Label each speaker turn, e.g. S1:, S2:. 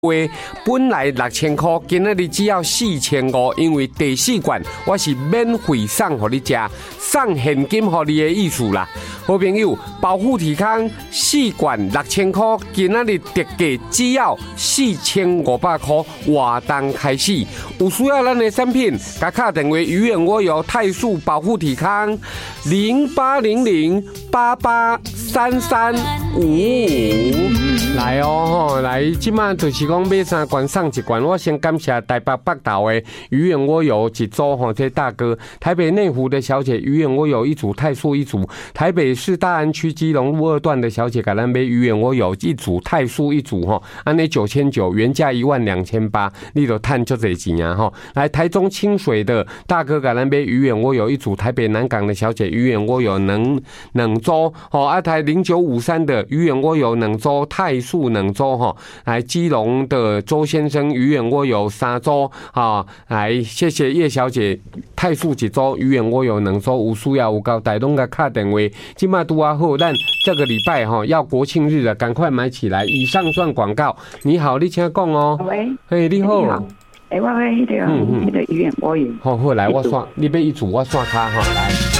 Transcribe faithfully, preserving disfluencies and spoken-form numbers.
S1: 本来六千块，今仔日只要四千五，因为第四罐我是免费送给你吃，送现金给你的意思啦。好朋友，保护体康四罐六千块，今仔日特价只要四千五百块，活动开始。有需要咱的产品，甲打电话鱼眼我有泰素保护体康零八零零八八三三五五。来哦吼，来，即马就是讲买三罐送一罐，我先感谢台北北投的鱼眼我有一组吼，这大哥，台北内湖的小姐鱼眼我有一组，泰素一组，台北市大安区基隆路二段的小姐，甲咱买鱼眼我有一组，泰素一组吼，安尼九千九，原价一万两千八，你都赚足侪钱啊吼！来，台中清水的大哥，甲咱买鱼眼我有一组，台北南港的小姐鱼眼我有两两组吼，啊台零九五三的鱼眼我有两组，泰素两组吼，来基隆的周先生鱼眼我有三组哈，来谢谢叶小姐，泰素一组，鱼眼我有两组，有需要有交代拢甲打电话，今麦拄啊好，咱这个礼拜哈要国庆日了，赶快买起来。以上算广告。你好，你请讲哦。
S2: 喂，
S1: 嘿，你好。
S2: 哎，我迄个，迄个鱼眼我有。
S1: 好好来，我刷，你要一组我刷卡哈，来。